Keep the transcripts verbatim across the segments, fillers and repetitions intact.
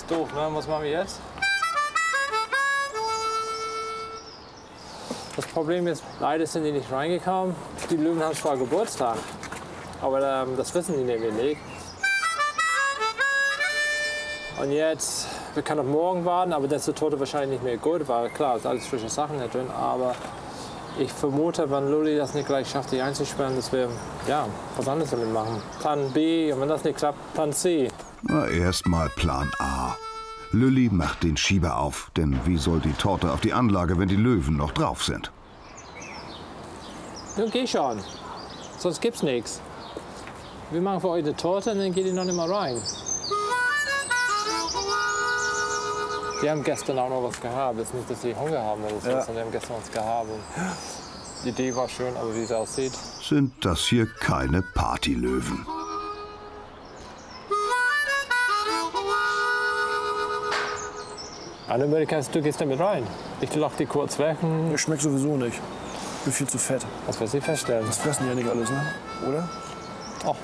ist doof, ne? Was machen wir jetzt? Das Problem ist, leider sind die nicht reingekommen. Die Löwen haben zwar Geburtstag, aber ähm, das wissen die nämlich nicht. Und jetzt, wir können auf morgen warten, aber dann ist die Torte wahrscheinlich nicht mehr gut, weil klar, es ist alles frische Sachen da drin. Aber ich vermute, wenn Lulli das nicht gleich schafft, die einzusperren, dass wir ja, was anderes damit machen. Plan B, und wenn das nicht klappt, Plan C. Na, erstmal Plan A. Lulli macht den Schieber auf, denn wie soll die Torte auf die Anlage, wenn die Löwen noch drauf sind? Nun geh schon, sonst gibt's nichts. Wir machen für euch eine Torte und dann geht ihr noch nicht mal rein. Die haben gestern auch noch was gehabt. Es ist nicht, dass sie Hunger haben oder so, Ja. sondern die haben gestern was gehabt. Die Idee war schön, aber wie es aussieht. Sind das hier keine Partylöwen? Eine Möglichkeit, du gehst damit rein. Ich lock die kurz weg. Das schmeckt sowieso nicht. Ich bin viel zu fett. Das wird sie feststellen. Das fressen die ja nicht alles, ne? Oder? Ach.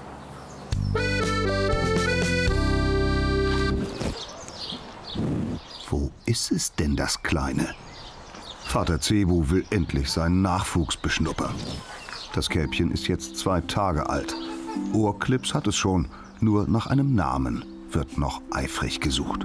Wo ist es denn, das Kleine? Vater Zebu will endlich seinen Nachwuchs beschnuppern. Das Kälbchen ist jetzt zwei Tage alt. Ohrclips hat es schon, nur nach einem Namen wird noch eifrig gesucht.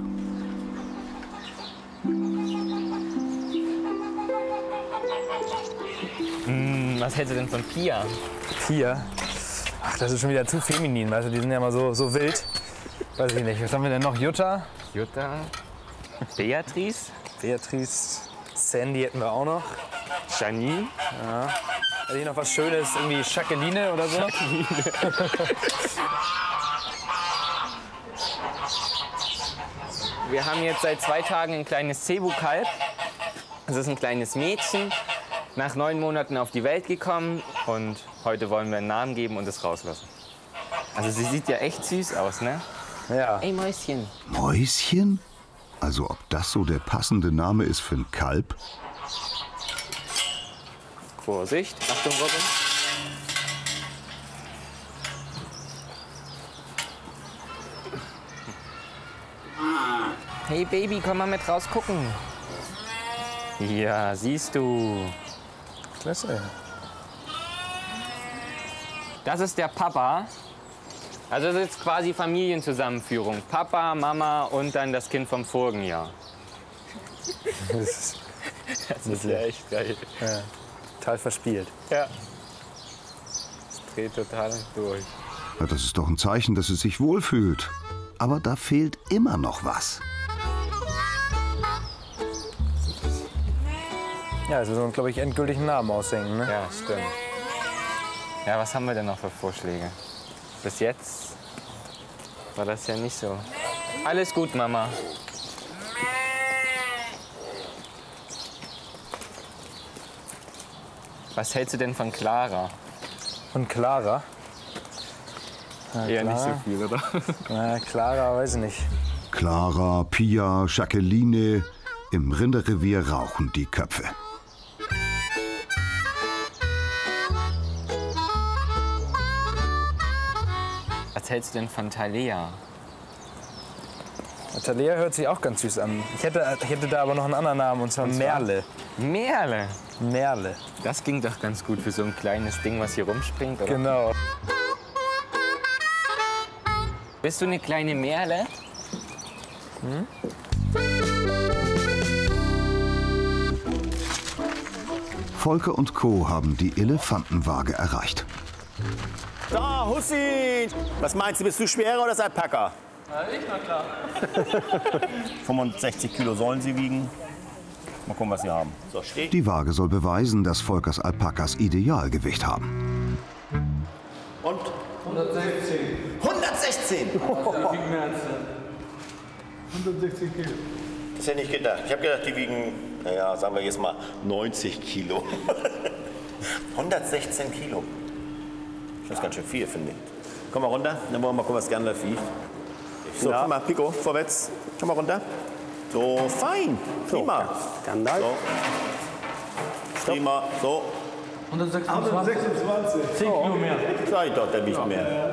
Hm, was hältst du denn von Pia? Pia? Ach, das ist schon wieder zu feminin, weißt du, die sind ja immer so, so wild. Weiß ich nicht. Was haben wir denn noch? Jutta? Jutta? Beatrice? Beatrice. Sandy hätten wir auch noch. Janine? Ja. Hätte ich noch was Schönes, irgendwie Jacqueline oder so? Wir haben jetzt seit zwei Tagen ein kleines Zebu-Kalb. Das ist ein kleines Mädchen, nach neun Monaten auf die Welt gekommen. Und heute wollen wir einen Namen geben und es rauslassen. Also sie sieht ja echt süß aus, ne? Ja. Ey, Mäuschen. Mäuschen? Also ob das so der passende Name ist für ein Kalb? Vorsicht. Achtung, Robin. Hey Baby, komm mal mit raus gucken. Ja, siehst du. Klasse. Das ist der Papa. Also das ist quasi Familienzusammenführung. Papa, Mama und dann das Kind vom vorigen Jahr. Das ist, Das ist ja echt geil. ja, total verspielt. Ja. Das dreht total durch. Ja, das ist doch ein Zeichen, dass es sich wohlfühlt. Aber da fehlt immer noch was. Ja, also so, glaube ich, endgültigen Namen ausdenken, ne? Ja, stimmt. Ja, was haben wir denn noch für Vorschläge? Bis jetzt war das ja nicht so. Alles gut, Mama. Was hältst du denn von Clara? Und Clara? Na, Eher nicht so Clara? viel, oder? Na, Clara, weiß ich nicht. Clara, Pia, Jacqueline. Im Rinderrevier rauchen die Köpfe. Was hältst du denn von Thalea? Talea hört sich auch ganz süß an. Ich hätte, ich hätte da aber noch einen anderen Namen, und zwar, Und zwar? Merle. Merle. Merle. Das ging doch ganz gut für so ein kleines Ding, was hier rumspringt, oder? Genau. Bist du eine kleine Merle? Hm? Volker und Co. haben die Elefantenwaage erreicht. Da, Hussi! Was meinst du, bist du schwerer oder das Alpaka? Na, ich, na klar. fünfundsechzig Kilo sollen sie wiegen. Mal gucken, was sie haben. So, steh. Die Waage soll beweisen, dass Volkers Alpakas Idealgewicht haben. Und? hundertsechzehn. hundertsechzehn! Das wiegt mehr als hundertsechzehn Kilo. Das hätte ich nicht gedacht. Ich habe gedacht, die wiegen, naja, sagen wir jetzt mal neunzig Kilo. hundertsechzehn Kilo. Das ist ganz schön viel, finde ich. Komm mal runter, dann wollen wir mal gucken, was Gandalf wiegt. So, Ja. komm mal, Pico, vorwärts. Komm mal runter. So, fein. Prima. Gandalf. So. Prima. So. hundertsechsundzwanzig. zehn Kilo mehr. Sag ich doch, der wiegt mehr.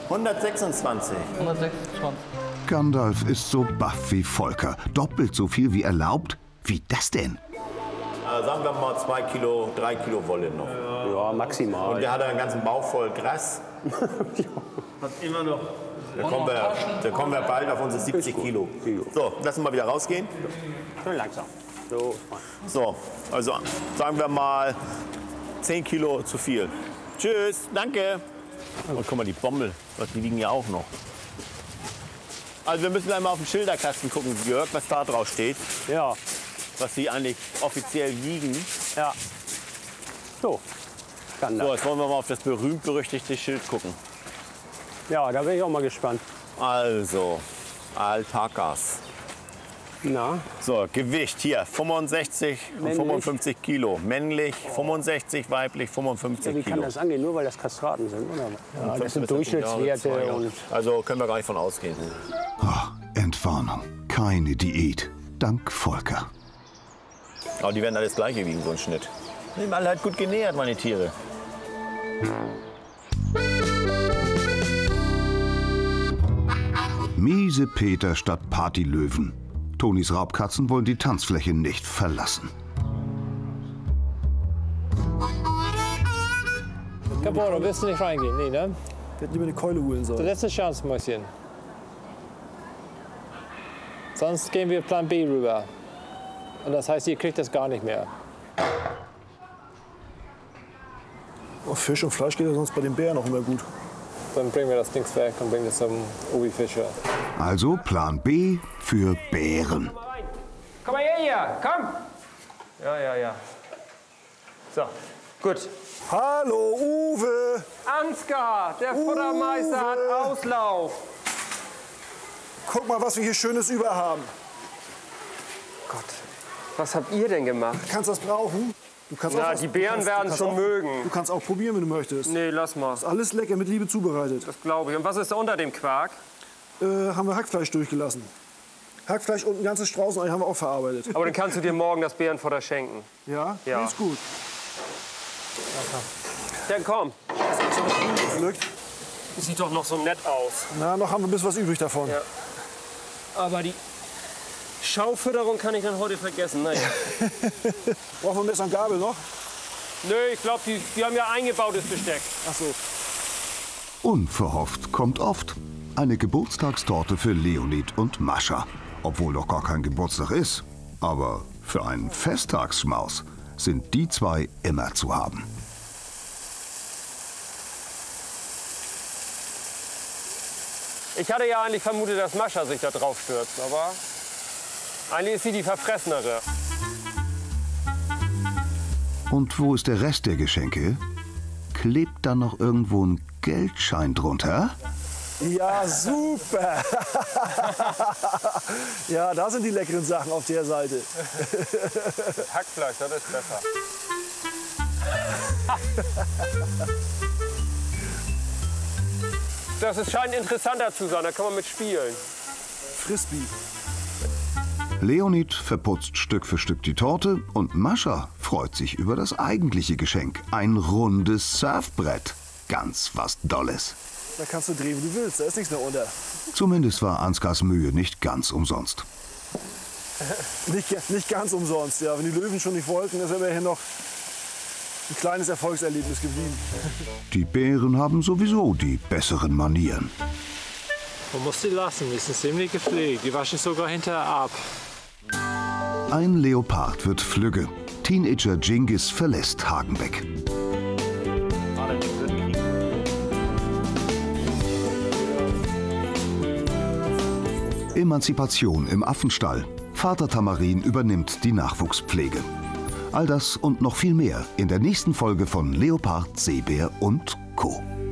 hundertsechsundzwanzig. hundertsechsundzwanzig. Gandalf ist so baff wie Volker. Doppelt so viel wie erlaubt. Wie das denn? Äh, sagen wir mal zwei Kilo, drei Kilo Wolle noch. Ja, maximal. Und der hat einen ganzen Bauch voll Gras. Hat immer noch. Da kommen, wir, da kommen wir bald auf unsere siebzig Kilo. So, lassen wir wieder rausgehen. Schön langsam. So. So, also sagen wir mal zehn Kilo zu viel. Tschüss, danke. Und guck mal, die Bommel, die liegen ja auch noch. Also wir müssen gleich mal auf den Schilderkasten gucken, Jörg, was da drauf steht. Ja. Was sie eigentlich offiziell wiegen. Ja. So. Kann So, das. jetzt wollen wir mal auf das berühmt-berüchtigte Schild gucken. Ja, da bin ich auch mal gespannt. Also, Alpakas. Na, So, Gewicht hier fünfundsechzig und Männlich. fünfundfünfzig Kilo. Männlich fünfundsechzig, weiblich ja, fünfundfünfzig wie kann Kilo. das angehen? Nur weil das Kastraten sind, oder? Ja, das sind Ja, Durchschnittswerte. zwei Jahre. Und Also können wir gar nicht von ausgehen. Oh, Entwarnung. Keine Diät. Dank Volker. Aber die werden alles gleiche wiegen, so ein Schnitt. Die sind alle halt gut genährt, meine Tiere. Miese Peter statt Partylöwen. Tonis Raubkatzen wollen die Tanzfläche nicht verlassen. Gaboro, willst du nicht reingehen? Nee, ne? Wir hätten lieber eine Keule holen Die sollen. letzte Chance, Mäuschen. Sonst gehen wir Plan B rüber. Und das heißt, ihr kriegt das gar nicht mehr. Oh, Fisch und Fleisch geht ja sonst bei den Bären auch immer gut. Dann bringen wir das Ding weg und bringen das zum Uwe Fischer. Also Plan B für Bären. Komm mal her hier, komm! Ja, ja, ja. So, gut. Hallo, Uwe! Ansgar, der Futtermeister hat Auslauf. Guck mal, was wir hier Schönes über haben. Gott, was habt ihr denn gemacht? Kannst du das brauchen? Du kannst Na, was- die du Bären kannst- werden du kannst schon auch, mögen. Du kannst auch probieren, wenn du möchtest. Nee, lass mal. Alles lecker, mit Liebe zubereitet. Das glaube ich. Und was ist da unter dem Quark? Äh, haben wir Hackfleisch durchgelassen. Hackfleisch und ein ganzes Straußenei haben wir auch verarbeitet. Aber dann kannst du dir morgen das Bärenfutter schenken. Ja? Ja. Nee, ist gut. Dann komm. Gepflückt. Das sieht doch noch so nett aus. Na, noch haben wir ein bisschen was übrig davon. Ja. Aber die Schaufütterung kann ich dann heute vergessen. Naja. Brauchen wir Messer und Gabel noch? Nö, ich glaube, die, die haben ja eingebautes Besteck. Ach so. Unverhofft kommt oft. Eine Geburtstagstorte für Leonid und Mascha. Obwohl doch gar kein Geburtstag ist. Aber für einen Festtagsschmaus sind die zwei immer zu haben. Ich hatte ja eigentlich vermutet, dass Mascha sich da drauf stürzt, aber eigentlich ist sie die Verfressenere. Und wo ist der Rest der Geschenke? Klebt da noch irgendwo ein Geldschein drunter? Ja, super. Ja, da sind die leckeren Sachen auf der Seite. Hackfleisch, das ist besser. Das ist, scheint interessanter zu sein, da kann man mit spielen. Frisbee. Leonid verputzt Stück für Stück die Torte und Mascha freut sich über das eigentliche Geschenk. Ein rundes Surfbrett. Ganz was Dolles. Da kannst du drehen, wie du willst. Da ist nichts mehr unter. Zumindest war Ansgars Mühe nicht ganz umsonst. Nicht, nicht ganz umsonst, ja. Wenn die Löwen schon nicht wollten, ist immerhin noch ein kleines Erfolgserlebnis geblieben. Die Bären haben sowieso die besseren Manieren. Man muss die lassen, die sind ziemlich gepflegt. Die wasche ich sogar hinterher ab. Ein Leopard wird flügge. Teenager Genghis verlässt Hagenbeck. Emanzipation im Affenstall. Vater Tamarin übernimmt die Nachwuchspflege. All das und noch viel mehr in der nächsten Folge von Leopard, Seebär und Co.